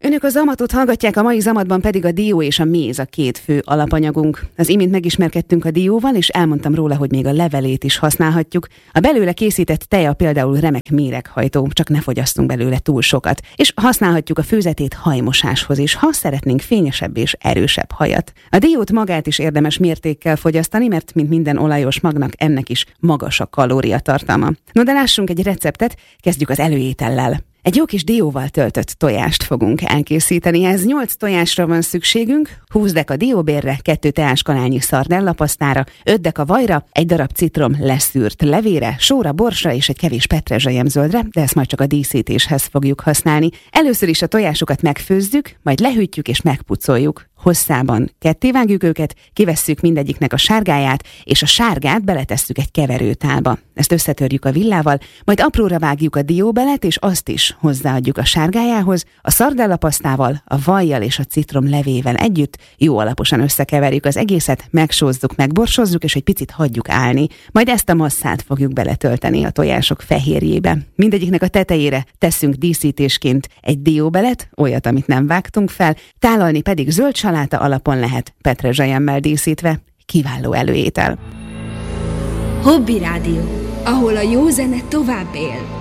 Önök a Zamatot hallgatják, a mai Zamatban pedig a dió és a méz a két fő alapanyagunk. Az imént megismerkedtünk a dióval, és elmondtam róla, hogy még a levelét is használhatjuk. A belőle készített teja például remek méreghajtó, csak ne fogyasszunk belőle túl sokat. És használhatjuk a főzetét hajmosáshoz is, ha szeretnénk fényesebb és erősebb hajat. A diót magát is érdemes mértékkel fogyasztani, mert mint minden olajos magnak, ennek is magas a kalóriatartalma. No, de lássunk egy receptet, kezdjük az előétellel. Egy jó kis dióval töltött tojást fogunk elkészíteni. Ez 8 tojásra van szükségünk, 20 deka dióbérre, 2 teáskanálnyi szardellapasztára, 5 deka vajra, 1 darab citrom leszűrt levére, sóra, borsra és egy kevés petrezselyemzöldre, de ezt majd csak a díszítéshez fogjuk használni. Először is a tojásokat megfőzzük, majd lehűtjük és megpucoljuk. Hosszában kettévágjuk őket, kivesszük mindegyiknek a sárgáját, és a sárgát beletesszük egy keverőtálba. Ezt összetörjük a villával, majd apróra vágjuk a dióbelet, és azt is hozzáadjuk a sárgájához, a szardellapasztával, a vajjal és a citrom levével együtt jó alaposan összekeverjük az egészet, megsózzuk, megborsozzuk, és egy picit hagyjuk állni. Majd ezt a masszát fogjuk beletölteni a tojások fehérjébe. Mindegyiknek a tetejére teszünk díszítésként egy dióbelet, olyat, amit nem vágtunk fel, tálalni pedig zöld saláta alapon lehet, petrezselyemmel díszítve. Kiváló előétel. Hobby Rádió, ahol a jó zene tovább él.